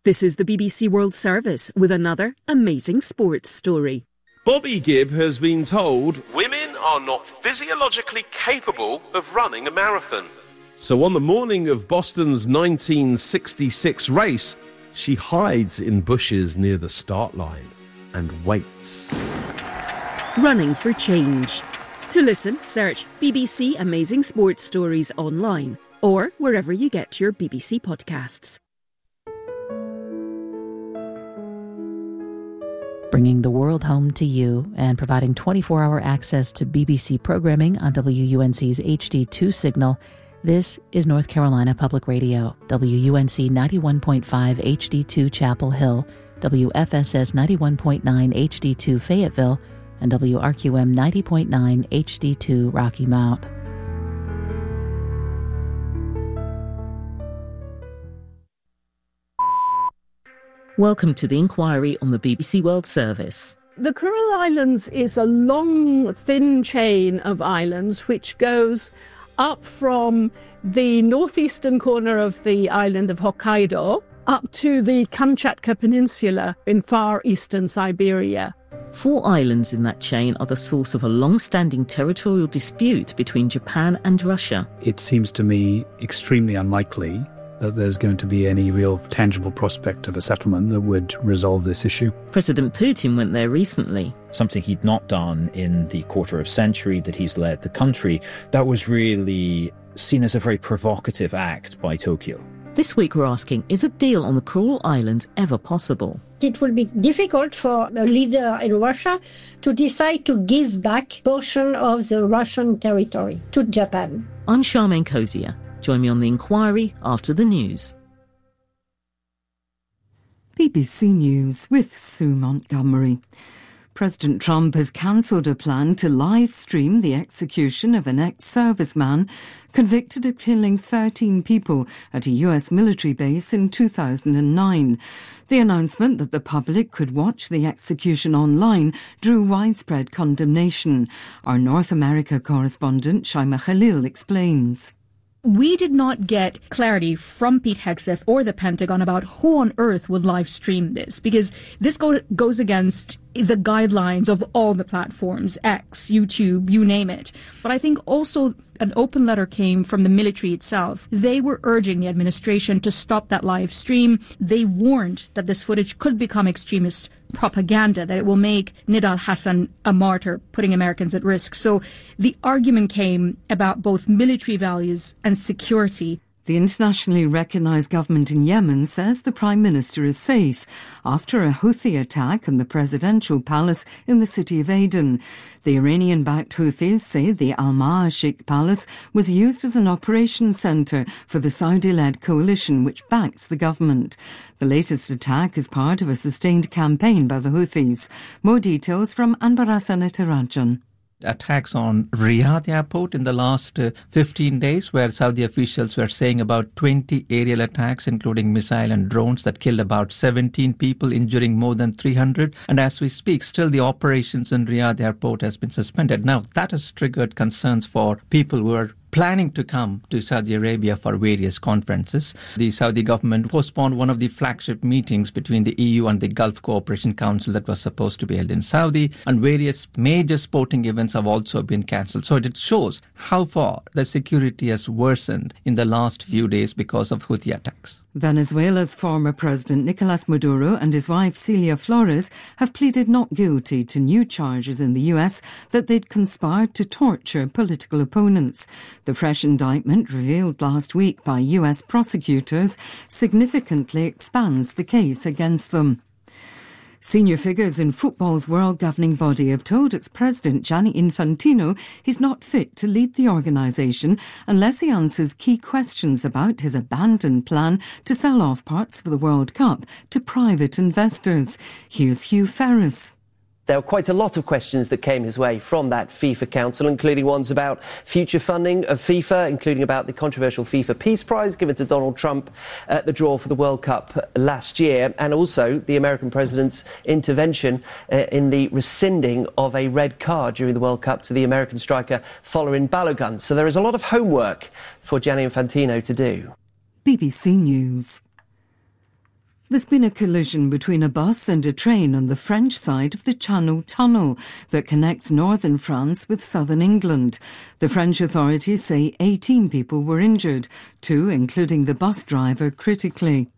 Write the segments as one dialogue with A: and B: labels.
A: This is the BBC World Service with another amazing sports story.
B: Bobby Gibb has been told women are not physiologically capable of running a marathon. So on the morning of Boston's 1966 race, she hides in bushes near the start line and waits.
A: Running for change. To listen, search BBC Amazing Sports Stories online or wherever you get your BBC podcasts.
C: Bringing the world home to you and providing 24-hour access to BBC programming on WUNC's HD2 signal, this is North Carolina Public Radio, WUNC 91.5 HD2 Chapel Hill, WFSS 91.9 HD2 Fayetteville, and WRQM 90.9 HD2 Rocky Mount.
D: Welcome to the inquiry on the BBC World Service.
E: The Kuril Islands is a long, thin chain of islands which goes up from the northeastern corner of the island of Hokkaido up to the Kamchatka Peninsula in far eastern Siberia.
D: 4 islands in that chain are the source of a long-standing territorial dispute between Japan and Russia.
F: It seems to me extremely unlikely that there's going to be any real tangible prospect of a settlement that would resolve this issue.
D: President Putin went there recently.
G: Something he'd not done in the quarter of century that he's led the country, that was really seen as a very provocative act by Tokyo.
D: This week we're asking, is a deal on the Kuril Islands ever possible?
H: It will be difficult for a leader in Russia to decide to give back a portion of the Russian territory to Japan.
D: I'm Charmaine Cozier. Join me on the inquiry after the news.
I: BBC News with Sue Montgomery. President Trump has cancelled a plan to live stream the execution of an ex-serviceman convicted of killing 13 people at a US military base in 2009. The announcement that the public could watch the execution online drew widespread condemnation. Our North America correspondent Shaima Khalil explains.
J: We did not get clarity from Pete Hegseth or the Pentagon about who on earth would live stream this, because this goes against the guidelines of all the platforms, X, YouTube, you name it. But I think also an open letter came from the military itself. They were urging the administration to stop that live stream. They warned that this footage could become extremist propaganda, that it will make Nidal Hassan a martyr, putting Americans at risk. So the argument came about both military values and security.
I: The internationally recognised government in Yemen says the Prime Minister is safe after a Houthi attack on the presidential palace in the city of Aden. The Iranian-backed Houthis say the Al-Ma'ashik palace was used as an operations centre for the Saudi-led coalition which backs the government. The latest attack is part of a sustained campaign by the Houthis. More details from Anbarasan Etarajan.
K: Attacks on Riyadh airport in the last 15 days, where Saudi officials were saying about 20 aerial attacks, including missile and drones, that killed about 17 people, injuring more than 300. And as we speak, still the operations in Riyadh airport has been suspended. Now, that has triggered concerns for people who are planning to come to Saudi Arabia for various conferences. The Saudi government postponed one of the flagship meetings between the EU and the Gulf Cooperation Council that was supposed to be held in Saudi, and various major sporting events have also been cancelled. So it shows how far the security has worsened in the last few days because of Houthi attacks.
I: Venezuela's former president Nicolas Maduro and his wife Celia Flores have pleaded not guilty to new charges in the US that they'd conspired to torture political opponents. The fresh indictment, revealed last week by US prosecutors, significantly expands the case against them. Senior figures in football's world governing body have told its president, Gianni Infantino, he's not fit to lead the organisation unless he answers key questions about his abandoned plan to sell off parts of the World Cup to private investors. Here's Hugh Ferris.
L: There were quite a lot of questions that came his way from that FIFA Council, including ones about future funding of FIFA, including about the controversial FIFA Peace Prize given to Donald Trump at the draw for the World Cup last year, and also the American president's intervention in the rescinding of a red card during the World Cup to the American striker Folarin Balogun. So there is a lot of homework for Gianni Infantino to do.
I: BBC News. There's been a collision between a bus and a train on the French side of the Channel Tunnel that connects northern France with southern England. The French authorities say 18 people were injured, 2, including the bus driver, critically.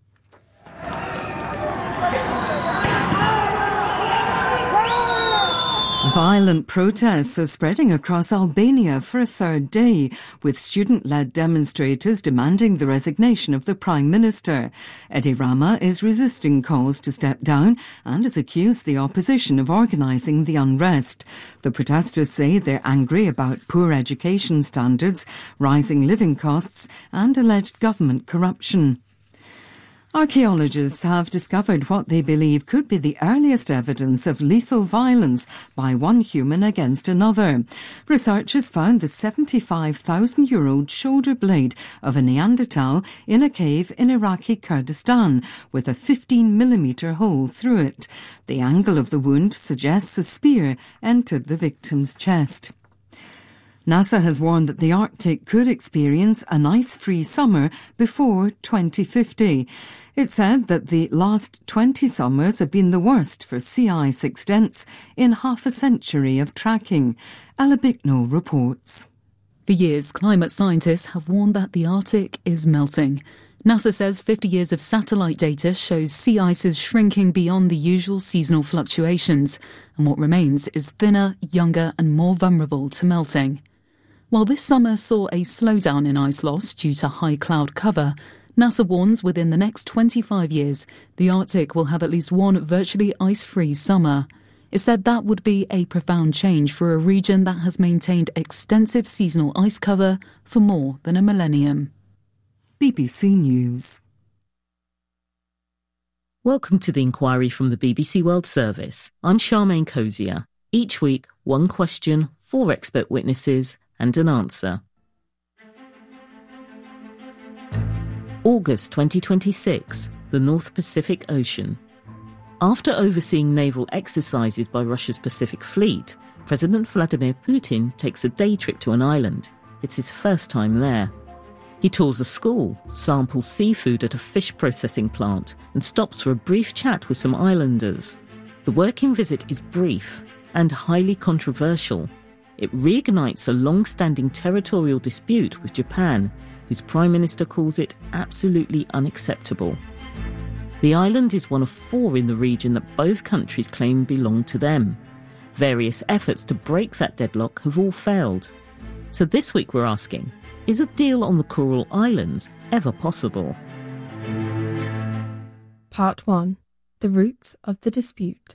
I: Violent protests are spreading across Albania for a third day, with student-led demonstrators demanding the resignation of the Prime Minister. Edi Rama is resisting calls to step down and has accused the opposition of organising the unrest. The protesters say they're angry about poor education standards, rising living costs and alleged government corruption. Archaeologists have discovered what they believe could be the earliest evidence of lethal violence by one human against another. Researchers found the 75,000-year-old shoulder blade of a Neanderthal in a cave in Iraqi Kurdistan, with a 15mm hole through it. The angle of the wound suggests a spear entered the victim's chest. NASA has warned that the Arctic could experience an ice-free summer before 2050. It said that the last 20 summers have been the worst for sea ice extents in half a century of tracking. Ella Bicknell reports.
M: For years, climate scientists have warned that the Arctic is melting. NASA says 50 years of satellite data shows sea ice is shrinking beyond the usual seasonal fluctuations, and what remains is thinner, younger and more vulnerable to melting. While this summer saw a slowdown in ice loss due to high cloud cover, NASA warns within the next 25 years, the Arctic will have at least one virtually ice-free summer. It said that would be a profound change for a region that has maintained extensive seasonal ice cover for more than a millennium.
I: BBC News.
D: Welcome to the inquiry from the BBC World Service. I'm Charmaine Cozier. Each week, one question, 4 expert witnesses, and an answer. August 2026, the North Pacific Ocean. After overseeing naval exercises by Russia's Pacific Fleet, President Vladimir Putin takes a day trip to an island. It's his first time there. He tours a school, samples seafood at a fish processing plant, and stops for a brief chat with some islanders. The working visit is brief and highly controversial. It reignites a long-standing territorial dispute with Japan, whose Prime Minister calls it absolutely unacceptable. The island is one of 4 in the region that both countries claim belong to them. Various efforts to break that deadlock have all failed. So this week we're asking, is a deal on the Coral Islands ever possible?
N: Part 1. The roots of the dispute.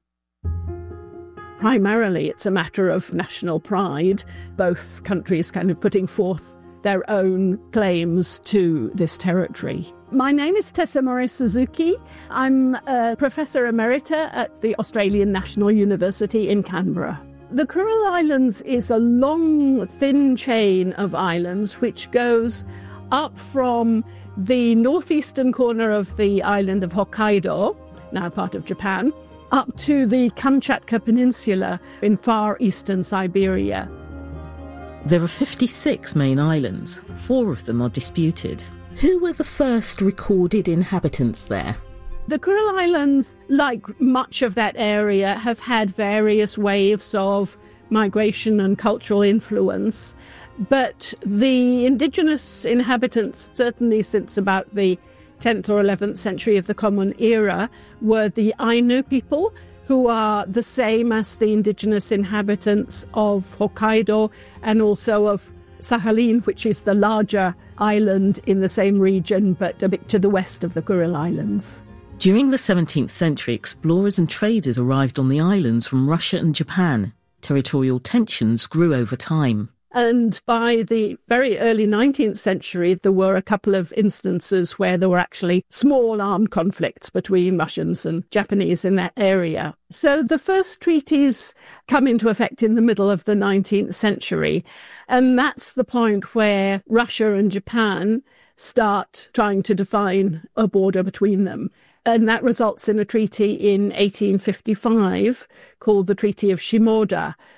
E: Primarily, it's a matter of national pride, both countries kind of putting forth their own claims to this territory. My name is Tessa Morris-Suzuki. I'm a Professor Emerita at the Australian National University in Canberra. The Coral Islands is a long, thin chain of islands which goes up from the northeastern corner of the island of Hokkaido, now part of Japan, up to the Kamchatka Peninsula in far eastern Siberia.
D: There are 56 main islands. 4 of them are disputed. Who were the first recorded inhabitants there?
E: The Coral Islands, like much of that area, have had various waves of migration and cultural influence. But the indigenous inhabitants, certainly since about the 10th or 11th century of the Common Era, were the Ainu people, who are the same as the indigenous inhabitants of Hokkaido and also of Sakhalin, which is the larger island in the same region, but a bit to the west of the Kuril Islands.
D: During the 17th century, explorers and traders arrived on the islands from Russia and Japan. Territorial tensions grew over time.
E: And by the very early 19th century, there were a couple of instances where there were actually small armed conflicts between Russians and Japanese in that area. So the first treaties come into effect in the middle of the 19th century. And that's the point where Russia and Japan start trying to define a border between them. And that results in a treaty in 1855 called the Treaty of Shimoda,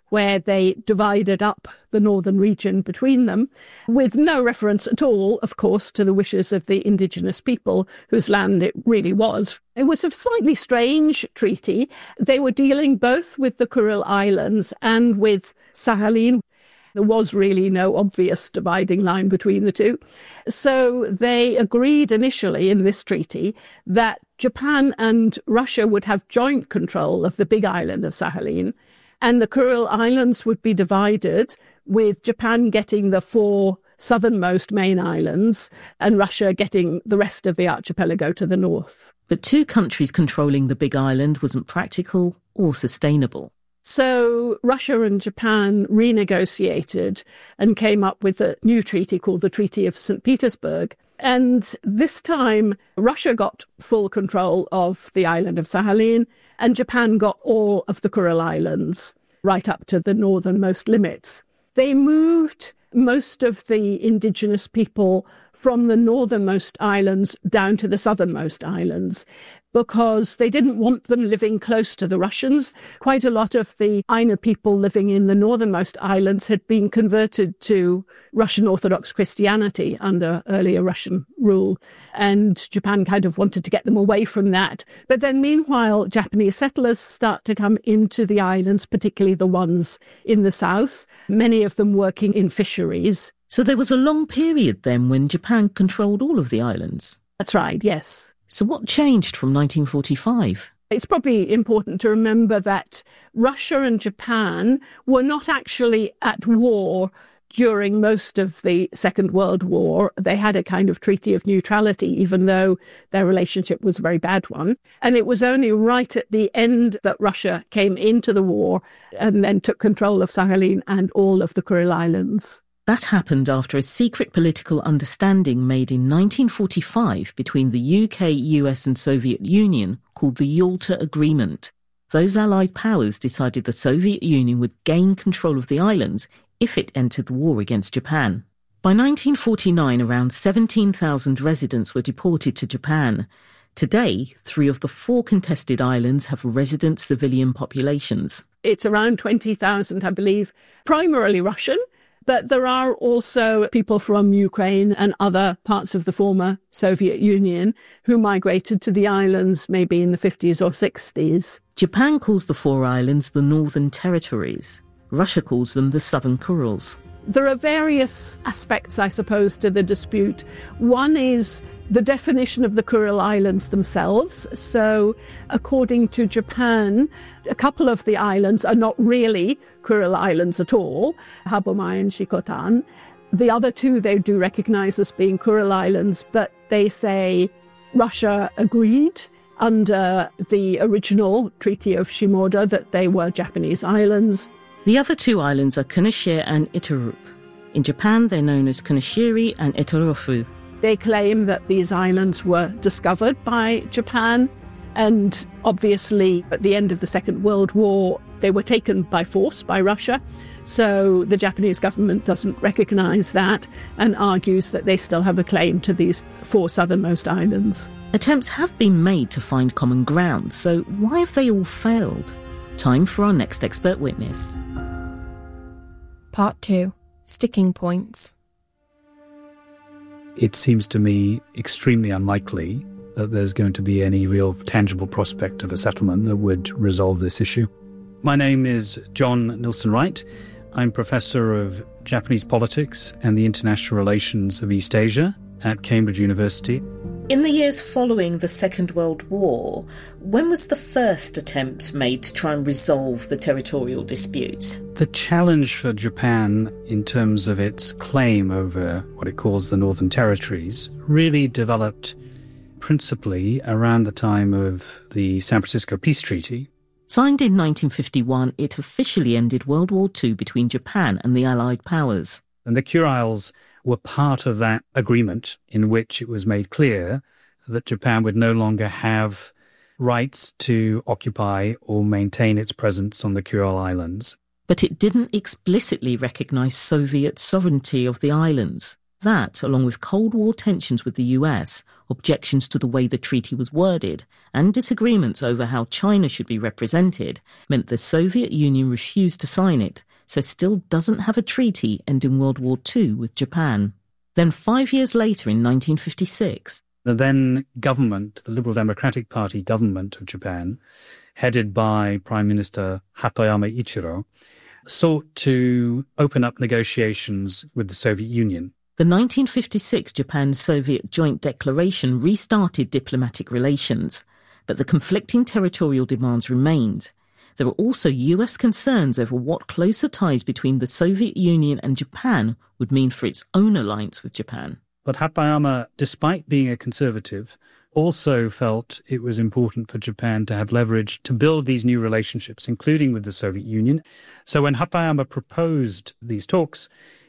E: where they divided up the northern region between them, with no reference at all, of course, to the wishes of the indigenous people whose land it really was. It was a slightly strange treaty. They were dealing both with the Kuril Islands and with Sakhalin. There was really no obvious dividing line between the two. So they agreed initially in this treaty that Japan and Russia would have joint control of the big island of Sakhalin, and the Kuril Islands would be divided, with Japan getting the 4 southernmost main islands and Russia getting the rest of the archipelago to the north.
D: But 2 countries controlling the big island wasn't practical or sustainable.
E: So Russia and Japan renegotiated and came up with a new treaty called the Treaty of St. Petersburg. And this time, Russia got full control of the island of Sakhalin, and Japan got all of the Kuril Islands, right up to the northernmost limits. They moved most of the indigenous people from the northernmost islands down to the southernmost islands, because they didn't want them living close to the Russians. Quite a lot of the Ainu people living in the northernmost islands had been converted to Russian Orthodox Christianity under earlier Russian rule, and Japan kind of wanted to get them away from that. But then meanwhile, Japanese settlers start to come into the islands, particularly the ones in the south, many of them working in fisheries.
D: So there was a long period then when Japan controlled all of the islands?
E: That's right, yes.
D: So what changed from 1945?
E: It's probably important to remember that Russia and Japan were not actually at war during most of the Second World War. They had a kind of treaty of neutrality, even though their relationship was a very bad one. And it was only right at the end that Russia came into the war and then took control of Sakhalin and all of the Kuril Islands.
D: That happened after a secret political understanding made in 1945 between the UK, US and Soviet Union called the Yalta Agreement. Those Allied powers decided the Soviet Union would gain control of the islands if it entered the war against Japan. By 1949, around 17,000 residents were deported to Japan. Today, 3 of the 4 contested islands have resident civilian populations.
E: It's around 20,000, I believe, primarily Russian. But there are also people from Ukraine and other parts of the former Soviet Union who migrated to the islands maybe in the 50s or 60s.
D: Japan calls the 4 islands the Northern Territories. Russia calls them the Southern Kurils.
E: There are various aspects, I suppose, to the dispute. One is the definition of the Kuril Islands themselves. So, according to Japan, a couple of the islands are not really Kuril Islands at all, Habomai and Shikotan. The other 2 they do recognize as being Kuril Islands, but they say Russia agreed under the original Treaty of Shimoda that they were Japanese islands.
D: The other 2 islands are Kunashir and Itarup. In Japan, they're known as Kunashiri and Itarofu.
E: They claim that these islands were discovered by Japan, and obviously at the end of the Second World War, they were taken by force by Russia. So the Japanese government doesn't recognize that and argues that they still have a claim to these 4 southernmost islands.
D: Attempts have been made to find common ground, so why have they all failed? Time for our next expert witness.
N: Part 2. Sticking points.
F: It seems to me extremely unlikely that there's going to be any real tangible prospect of a settlement that would resolve this issue. My name is John Nilsson Wright. I'm Professor of Japanese Politics and the International Relations of East Asia at Cambridge University.
D: In the years following the Second World War, when was the first attempt made to try and resolve the territorial dispute?
F: The challenge for Japan in terms of its claim over what it calls the Northern Territories really developed principally around the time of the San Francisco Peace Treaty.
D: Signed in 1951, it officially ended World War II between Japan and the Allied powers.
F: And the Kuriles were part of that agreement in which it was made clear that Japan would no longer have rights to occupy or maintain its presence on the Kuril Islands.
D: But it didn't explicitly recognise Soviet sovereignty of the islands. That, along with Cold War tensions with the US, Objections to the way the treaty was worded and disagreements over how China should be represented meant the Soviet Union refused to sign it, so still doesn't have a treaty ending World War II with Japan. Then 5 years later, in 1956,
F: the then government, the Liberal Democratic Party government of Japan, headed by Prime Minister Hatoyama Ichiro, sought to open up negotiations with the Soviet Union.
D: The 1956 Japan-Soviet Joint Declaration restarted diplomatic relations, but the conflicting territorial demands remained. There were also US concerns over what closer ties between the Soviet Union and Japan would mean for its own alliance with Japan.
F: But Hatoyama, despite being a conservative, also felt it was important for Japan to have leverage to build these new relationships, including with the Soviet Union. So when Hatoyama proposed these talks,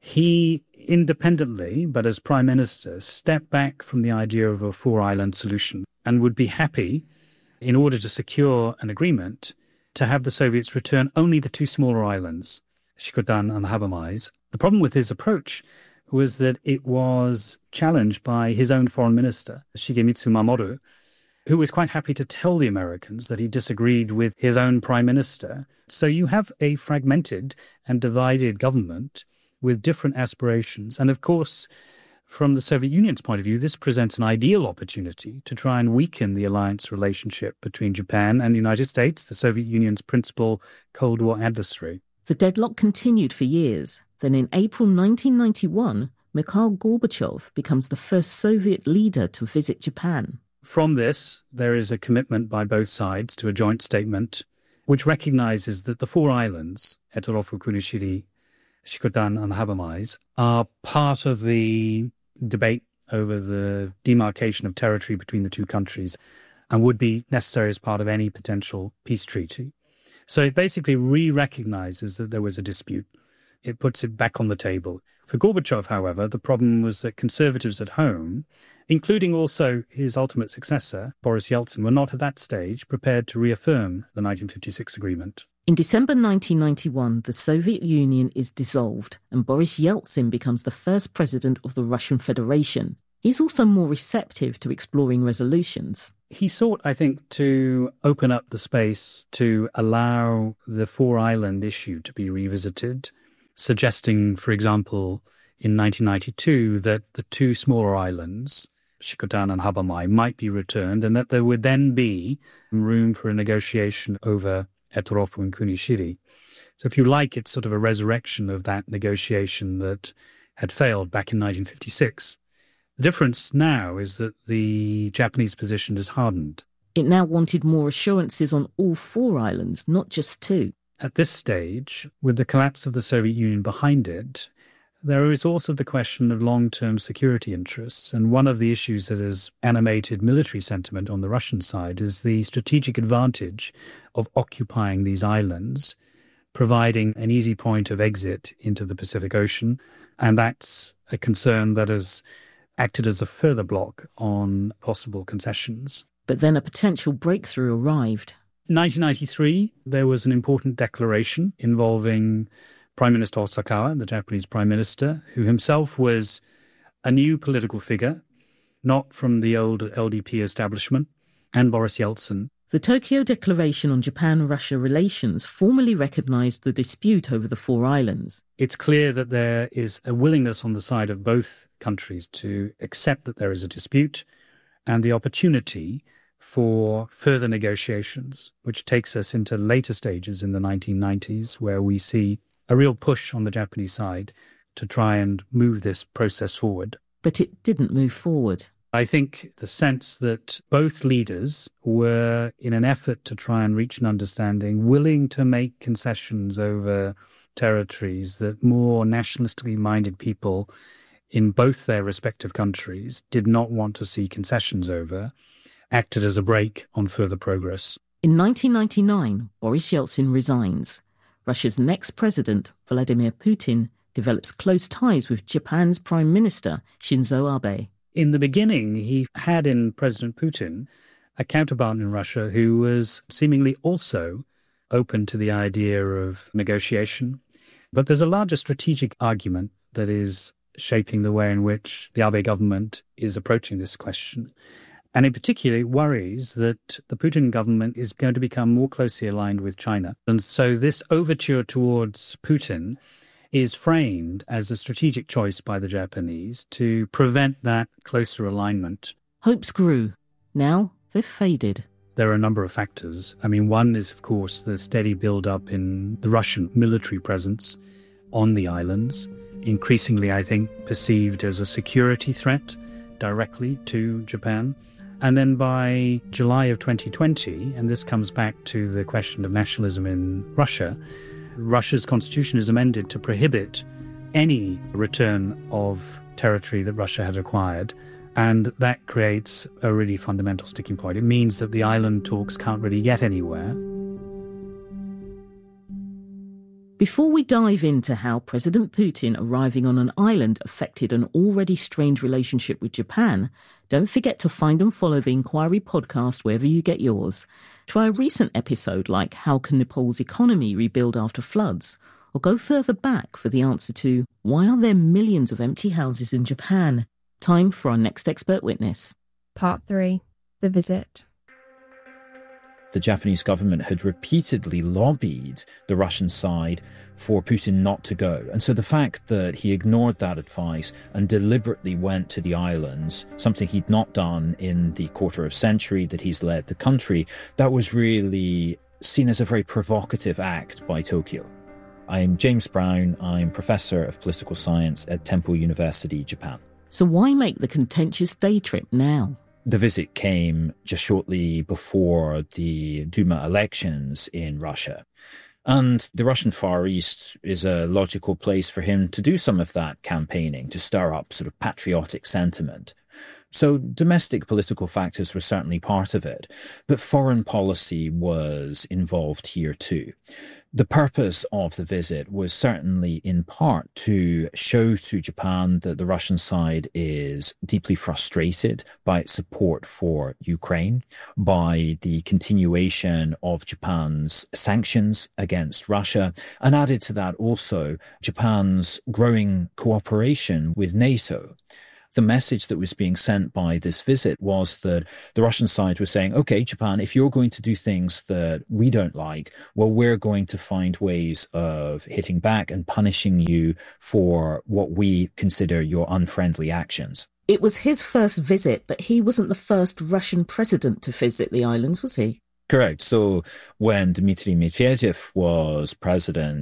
F: he independently, but as Prime Minister, stepped back from the idea of a four-island solution and would be happy, in order to secure an agreement, to have the Soviets return only the two smaller islands, Shikotan and Habamais. The problem with his approach was that it was challenged by his own foreign minister, Shigemitsu Mamoru, who was quite happy to tell the Americans that he disagreed with his own prime minister. So you have a fragmented and divided government with different aspirations. And of course, from the Soviet Union's point of view, this presents an ideal opportunity to try and weaken the alliance relationship between Japan and the United States, the Soviet Union's principal Cold War adversary.
D: The deadlock continued for years. Then in April 1991, Mikhail Gorbachev becomes the first Soviet leader to visit Japan.
F: From this, there is a commitment by both sides to a joint statement which recognizes that the four islands, Etorofu, Kunishiri, Shikotan and Habamais, are part of the debate over the demarcation of territory between the two countries and would be necessary as part of any potential peace treaty. So it basically re-recognizes that there was a dispute. It puts it back on the table. For Gorbachev, however, the problem was that conservatives at home, including also his ultimate successor, Boris Yeltsin, were not at that stage prepared to reaffirm the 1956 agreement.
D: In December 1991, the Soviet Union is dissolved and Boris Yeltsin becomes the first president of the Russian Federation. He's also more receptive to exploring resolutions.
F: He sought, I think, to open up the space to allow the four-island issue to be revisited, suggesting, for example, in 1992 that the two smaller islands, Shikotan and Habamai, might be returned and that there would then be room for a negotiation over Etorofu and Kunishiri. So if you like, it's sort of a resurrection of that negotiation that had failed back in 1956. The difference now is that the Japanese position has hardened.
D: It now wanted more assurances on all four islands, not just two.
F: At this stage, with the collapse of the Soviet Union behind it, there is also the question of long-term security interests. And one of the issues that has animated military sentiment on the Russian side is the strategic advantage of occupying these islands, providing an easy point of exit into the Pacific Ocean. And that's a concern that has acted as a further block on possible concessions.
D: But then a potential breakthrough arrived.
F: In 1993, there was an important declaration involving Prime Minister Osakawa, the Japanese Prime Minister, who himself was a new political figure, not from the old LDP establishment, and Boris Yeltsin.
D: The Tokyo Declaration on Japan-Russia relations formally recognized the dispute over the four islands.
F: It's clear that there is a willingness on the side of both countries to accept that there is a dispute and the opportunity for further negotiations, which takes us into later stages in the 1990s, where we see a real push on the Japanese side to try and move this process forward.
D: But it didn't move forward.
F: I think the sense that both leaders were, in an effort to try and reach an understanding, willing to make concessions over territories that more nationalistically minded people in both their respective countries did not want to see concessions over, acted as a brake on further progress.
D: In 1999, Boris Yeltsin resigns. Russia's next president, Vladimir Putin, develops close ties with Japan's Prime Minister, Shinzo Abe.
F: In the beginning, he had in President Putin a counterpart in Russia who was seemingly also open to the idea of negotiation. But there's a larger strategic argument that is shaping the way in which the Abe government is approaching this question. And in particular, it worries that the Putin government is going to become more closely aligned with China. And so this overture towards Putin is framed as a strategic choice by the Japanese to prevent that closer alignment.
D: Hopes grew. Now they've faded.
F: There are a number of factors. I mean, one is, of course, the steady build-up in the Russian military presence on the islands, increasingly, I think, perceived as a security threat directly to Japan. And then by July of 2020, and this comes back to the question of nationalism in Russia, Russia's constitution is amended to prohibit any return of territory that Russia had acquired. And that creates a really fundamental sticking point. It means that the island talks can't really get anywhere.
D: Before we dive into how President Putin arriving on an island affected an already strained relationship with Japan, don't forget to find and follow the Inquiry podcast wherever you get yours. Try a recent episode like How Can Nepal's Economy Rebuild After Floods? Or go further back for the answer to why are there millions of empty houses in Japan? Time for our next expert witness.
N: Part 3. The Visit.
G: The Japanese government had repeatedly lobbied the Russian side for Putin not to go. And so the fact that he ignored that advice and deliberately went to the islands, something he'd not done in the quarter of century that he's led the country, that was really seen as a very provocative act by Tokyo. I'm James Brown. I'm Professor of Political Science at Temple University, Japan.
D: So why make the contentious day trip now?
G: The visit came just shortly before the Duma elections in Russia. And the Russian Far East is a logical place for him to do some of that campaigning, to stir up sort of patriotic sentiment. So domestic political factors were certainly part of it, but foreign policy was involved here too. The purpose of the visit was certainly in part to show to Japan that the Russian side is deeply frustrated by its support for Ukraine, by the continuation of Japan's sanctions against Russia, and added to that also Japan's growing cooperation with NATO. The message that was being sent by this visit was that the Russian side was saying, okay, Japan, if you're going to do things that we don't like, well, we're going to find ways of hitting back and punishing you for what we consider your unfriendly actions.
D: It was his first visit, but he wasn't the first Russian president to visit the islands, was he?
G: Correct. So when Dmitry Medvedev was president,